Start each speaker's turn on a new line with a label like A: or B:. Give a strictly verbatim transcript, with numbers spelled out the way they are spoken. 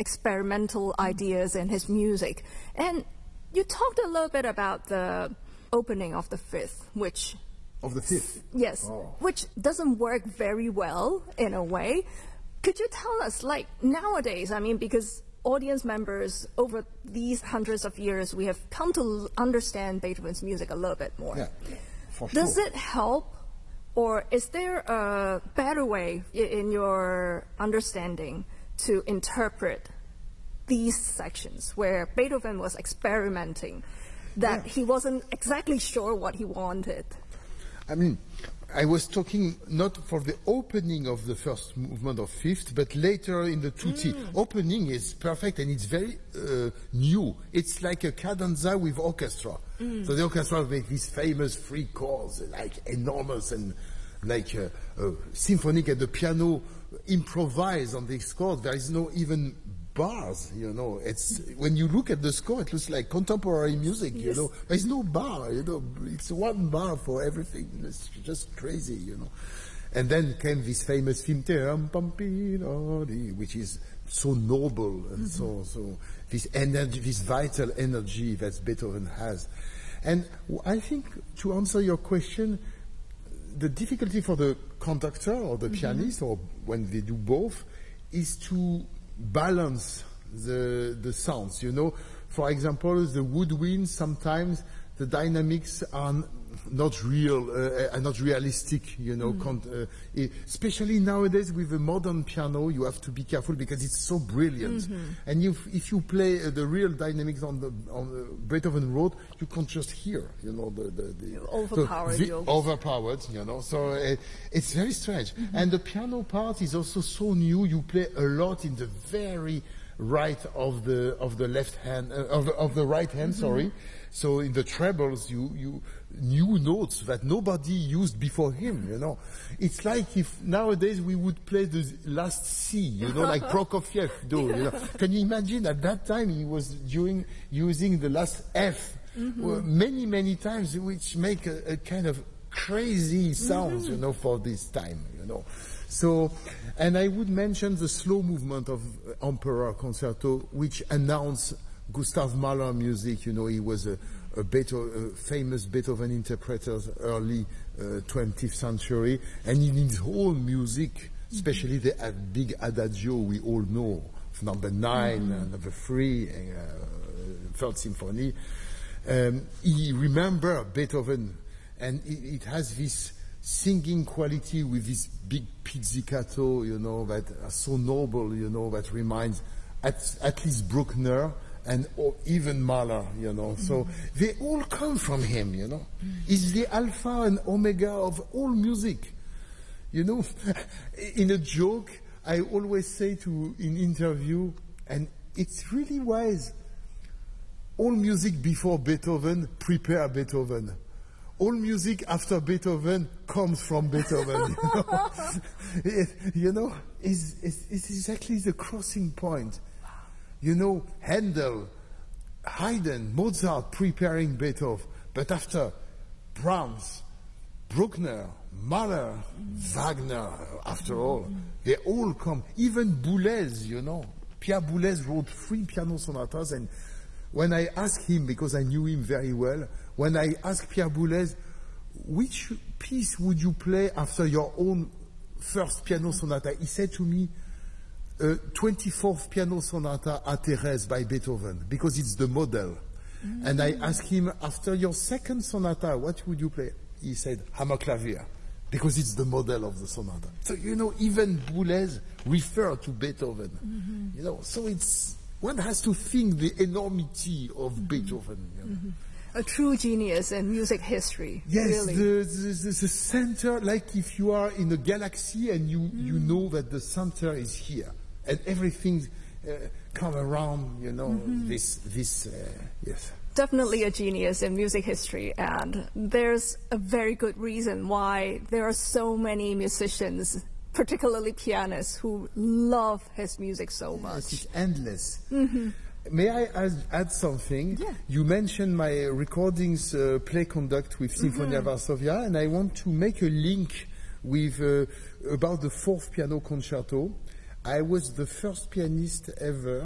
A: experimental ideas in his music. And you talked a little bit about the opening of the Fifth, which...
B: Of the Fifth?
A: Yes,
B: oh.
A: which doesn't work very well in a way. Could you tell us, like, nowadays, I mean, because audience members over these hundreds of years, we have come to understand Beethoven's music a little bit more.
B: Yeah, for
A: Does
B: sure.
A: it help, or is there a better way in your understanding to interpret these sections where Beethoven was experimenting, that yeah. he wasn't exactly sure what he wanted?
B: I mean, I was talking not for the opening of the first movement of Fifth, but later in the tutti. Mm. Opening is perfect and it's very uh, new. It's like a cadenza with orchestra. Mm. So the orchestra makes these famous three chords, like enormous and like a, a symphonic, and the piano improvise on these chords. There is no even bars, you know. It's when you look at the score, it looks like contemporary music, you yes. know. There's no bar, you know. It's one bar for everything. It's just crazy, you know. And then came this famous film, which is so noble and mm-hmm. so so this energy, this vital energy that Beethoven has. And I think to answer your question, the difficulty for the conductor or the mm-hmm. pianist, or when they do both, is to balance the the sounds, you know. For example, the woodwind, sometimes the dynamics are not real, uh, are not realistic, you know. Mm. Con uh, especially nowadays with the modern piano, you have to be careful because it's so brilliant. Mm-hmm. And if if you play uh, the real dynamics on the on the Beethoven wrote, you can't just hear, you know, the the, the
A: overpowered,
B: the, overpowered, you know. So uh, it's very strange. Mm-hmm. And the piano part is also so new. You play a lot in the very right of the of the left hand uh, of, of the right hand. Mm-hmm. Sorry. So in the trebles, you you new notes that nobody used before him. You know, it's like if nowadays we would play the last C. You know, like Prokofiev do. You know, can you imagine at that time he was doing using the last F mm-hmm. well, many many times, which make a, a kind of crazy sounds. Mm-hmm. You know, for this time. You know. So, and I would mention the slow movement of Emperor Concerto, which announced Gustav Mahler music. You know, he was a, a, Beethoven, a famous Beethoven interpreter early uh, twentieth century, and in his whole music, especially the uh, big adagio we all know, number nine, mm-hmm. uh, number three, uh, third symphony, um, he remembered Beethoven, and it, it has this singing quality with this big pizzicato, you know, that are so noble, you know, that reminds at, at least Bruckner and or even Mahler, you know. Mm-hmm. So they all come from him, you know. Mm-hmm. He's the alpha and omega of all music. You know, in a joke, I always say to in interview, and it's really wise, all music before Beethoven prepare Beethoven. All music after Beethoven comes from Beethoven. You know, it, you know it's, it's, it's exactly the crossing point. You know, Handel, Haydn, Mozart preparing Beethoven, but after Brahms, Bruckner, Mahler, mm. Wagner, after mm. all, they all come. Even Boulez, you know, Pierre Boulez wrote three piano sonatas, and when I asked him, because I knew him very well, when I asked Pierre Boulez, which piece would you play after your own first piano sonata? He said to me, uh, twenty-fourth piano sonata à Thérèse by Beethoven, because it's the model. Mm-hmm. And I asked him, after your second sonata, what would you play? He said, Hammerklavier, because it's the model of the sonata. So, you know, even Boulez referred to Beethoven. Mm-hmm. You know, so it's, one has to think the enormity of mm-hmm. Beethoven. You know? Mm-hmm.
A: A true genius in music history.
B: Yes,
A: really.
B: the, the, the center, like if you are in a galaxy and you, mm. you know that the center is here, and everything uh, come around, you know, mm-hmm. this, this uh, yes.
A: Definitely a genius in music history, and there's a very good reason why there are so many musicians, particularly pianists, who love his music so much.
B: Yes, it's endless.
A: Mm-hmm.
B: May I add, add something?
A: Yeah.
B: You mentioned my recordings uh, play conduct with Sinfonia mm-hmm. Varsovia, and I want to make a link with uh, about the fourth piano concerto. I was the first pianist ever